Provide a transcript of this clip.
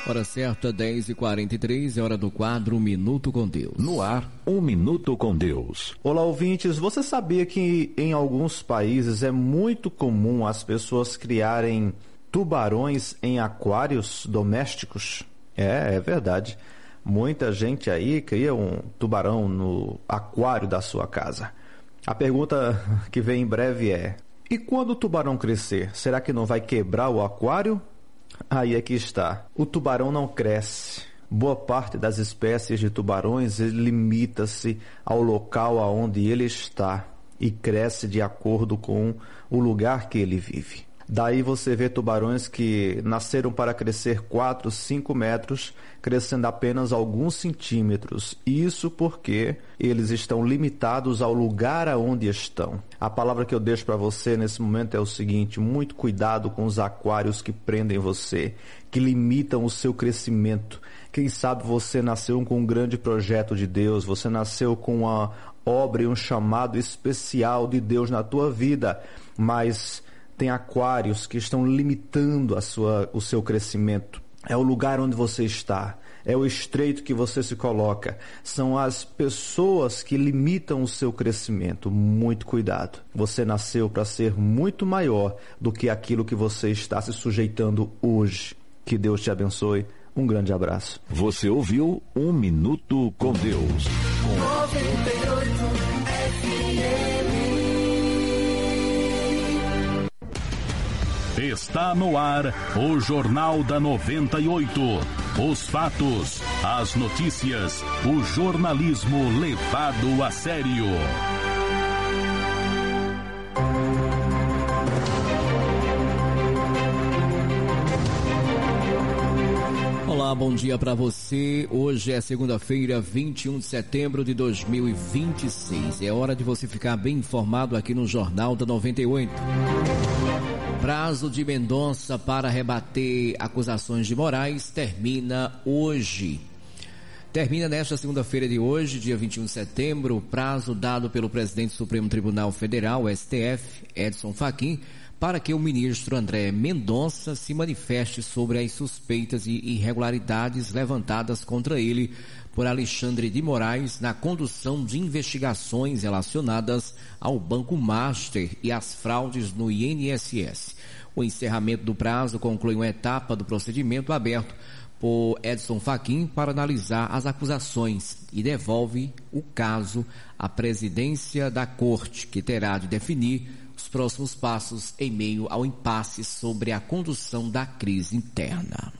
Hora certa, 10h43, é hora do quadro Minuto com Deus. No ar, um Minuto com Deus. Olá, ouvintes. Você sabia que em alguns países é muito comum as pessoas criarem tubarões em aquários domésticos? É verdade. Muita gente aí cria um tubarão no aquário da sua casa. A pergunta que vem em breve é: e quando o tubarão crescer, será que não vai quebrar o aquário? Aí é que está. O tubarão não cresce. Boa parte das espécies de tubarões limita-se ao local aonde ele está e cresce de acordo com o lugar que ele vive. Daí você vê tubarões que nasceram para crescer 4, 5 metros, crescendo apenas alguns centímetros. Isso porque eles estão limitados ao lugar aonde estão. A palavra que eu deixo para você nesse momento é o seguinte: muito cuidado com os aquários que prendem você, que limitam o seu crescimento. Quem sabe você nasceu com um grande projeto de Deus, você nasceu com uma obra e um chamado especial de Deus na tua vida, mas tem aquários que estão limitando o seu crescimento. É o lugar onde você está, é o estreito que você se coloca, são as pessoas que limitam o seu crescimento. Muito cuidado. Você nasceu para ser muito maior do que aquilo que você está se sujeitando hoje. Que Deus te abençoe. Um grande abraço. Você ouviu Um Minuto com Deus. 98 FM. Está no ar o Jornal da 98. Os fatos, as notícias, o jornalismo levado a sério. Olá, bom dia para você. Hoje é segunda-feira, 21 de setembro de 2026. É hora de você ficar bem informado aqui no Jornal da 98. Prazo de Mendonça para rebater acusações de Moraes termina hoje. Termina nesta segunda-feira de hoje, dia 21 de setembro, o prazo dado pelo presidente do Supremo Tribunal Federal, STF, Edson Fachin, para que o ministro André Mendonça se manifeste sobre as suspeitas e irregularidades levantadas contra ele por Alexandre de Moraes na condução de investigações relacionadas ao Banco Master e às fraudes no INSS. O encerramento do prazo conclui uma etapa do procedimento aberto por Edson Fachin para analisar as acusações e devolve o caso à presidência da Corte, que terá de definir os próximos passos em meio ao impasse sobre a condução da crise interna.